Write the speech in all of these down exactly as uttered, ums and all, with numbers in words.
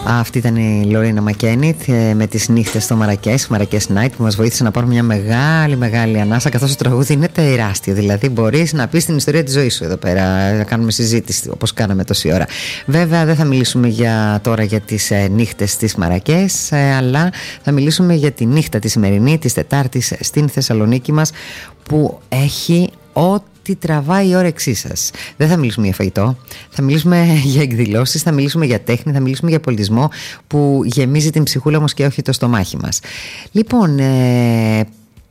Αυτή ήταν η Λορίνα Μακένιτ με τις νύχτες στο Μαρακές, Μαρακές Night, που μας βοήθησε να πάρουμε μια μεγάλη μεγάλη ανάσα, καθώς το τραγούδι είναι τεράστιο. Δηλαδή μπορείς να πεις την ιστορία της ζωής σου εδώ πέρα, να κάνουμε συζήτηση όπως κάναμε τόση ώρα. Βέβαια δεν θα μιλήσουμε για, τώρα για τις ε, νύχτες στις Μαρακές, ε, αλλά θα μιλήσουμε για τη νύχτα τη σημερινή, της Τετάρτης στην Θεσσαλονίκη μας, που έχει ό,τι τι τραβάει η όρεξή σας. Δεν θα μιλήσουμε για φαγητό, θα μιλήσουμε για εκδηλώσεις, θα μιλήσουμε για τέχνη, θα μιλήσουμε για πολιτισμό που γεμίζει την ψυχούλα μας και όχι το στομάχι μας. Λοιπόν, ε,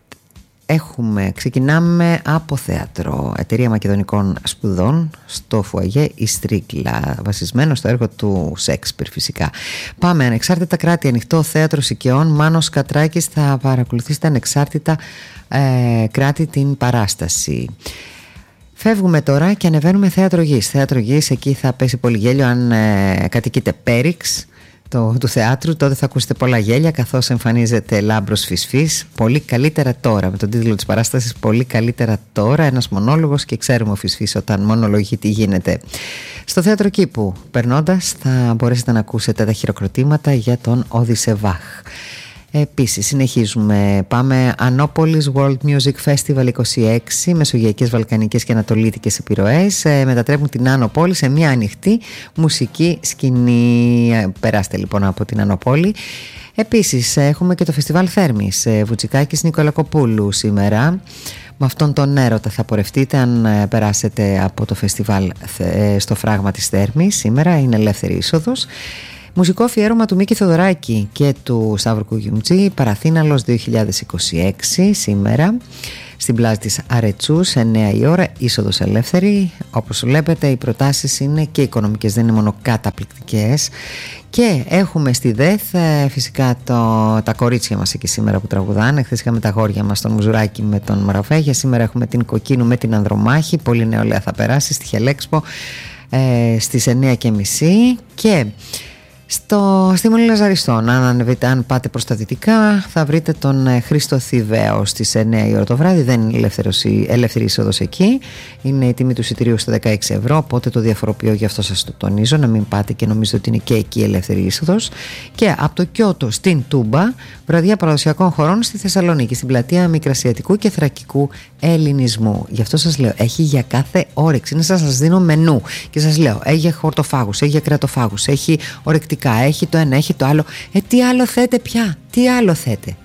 έχουμε, ξεκινάμε από θέατρο. Εταιρεία Μακεδονικών Σπουδών στο Φουαγέ η Στρίκλα, βασισμένο στο έργο του Σέξπιρ φυσικά. Πάμε, ανεξάρτητα κράτη, ανοιχτό θέατρο Σικαιών. Μάνος Κατράκης θα παρακολουθήσει τα ανεξάρτητα ε, κράτη την παράσταση. Φεύγουμε τώρα και ανεβαίνουμε θέατρο Γης. Θέατρο Γης, εκεί θα πέσει πολύ γέλιο. Αν ε, κατοικείτε Πέριξ το, του θεάτρου, τότε θα ακούσετε πολλά γέλια, καθώς εμφανίζεται Λάμπρος Φυσφής. Πολύ καλύτερα τώρα, με τον τίτλο της παράστασης Πολύ καλύτερα τώρα. Ένας μονόλογος, και ξέρουμε ο Φυσφής όταν μονολογεί τι γίνεται. Στο θέατρο Κήπου, περνώντας, θα μπορέσετε να ακούσετε τα χειροκροτήματα για τον Οδυσσεβάχ. Επίσης συνεχίζουμε, πάμε Ανόπολης World Music Festival είκοσι έξι, μεσογειακές, βαλκανικές και ανατολίτικες επιρροές ε, μετατρέπουν την Ανόπολη σε μια ανοιχτή μουσική σκηνή. Περάστε λοιπόν από την Ανόπολη. Επίσης έχουμε και το φεστιβάλ Θέρμης, ε, Βουτσικάκης Νικολακοπούλου σήμερα. Με αυτόν τον έρωτα θα πορευτείτε αν περάσετε από το φεστιβάλ ε, στο φράγμα της Θέρμης. Σήμερα είναι ελεύθερη είσοδος. Μουσικό αφιέρωμα του Μίκη Θοδωράκη και του Σταύρου Κουγιουμτζή, Παραθύναλος δύο χιλιάδες είκοσι έξι, σήμερα στην πλάζ της Αρετσούς, εννιά η ώρα, είσοδος ελεύθερη. Όπως βλέπετε, οι προτάσεις είναι και οικονομικές, δεν είναι μόνο καταπληκτικές. Και έχουμε στη ΔΕΘ φυσικά το, τα κορίτσια μας εκεί σήμερα που τραγουδάνε. Χθες είχαμε τα αγόρια μας, τον Μουζουράκη με τον Μαραβέγια. Σήμερα έχουμε την Κοκκίνου με την Ανδρομάχη. Πολύ νεολαία θα περάσει στη Χελέξπο ε, στις εννιά και μισή. Και στο Στήμονη Λαζαριστών, αν ανεβείτε, αν πάτε προς τα δυτικά, θα βρείτε τον Χρήστο Θηβαίο στις εννιά η ώρα το βράδυ. Δεν είναι ελεύθερη είσοδος εκεί. Είναι η τιμή του εισιτηρίου στα δεκαέξι ευρώ. Οπότε το διαφοροποιώ, γι' αυτό σας το τονίζω, να μην πάτε και νομίζετε ότι είναι και εκεί ελεύθερη είσοδος. Και από το Κιώτο στην Τούμπα, βραδιά παραδοσιακών χωρών στη Θεσσαλονίκη, στην πλατεία Μικρασιατικού και Θρακικού Ελληνισμού. Γι' αυτό σας λέω, έχει για κάθε όρεξη. Είναι σαν να σας δίνω μενού και σας λέω, έχει για χορτοφάγους, έχει για κρεατοφάγους, έχει ορεκτικά, έχει το ένα, έχει το άλλο. Ε, τι άλλο θέτε πια, τι άλλο θέτε.